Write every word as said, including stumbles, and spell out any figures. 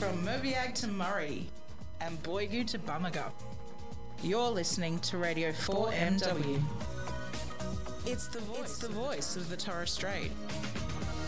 from Merviag to Murray and Boigu to Bamaga. You're listening to Radio four M W. It's the voice, it's the voice of the Torres Strait.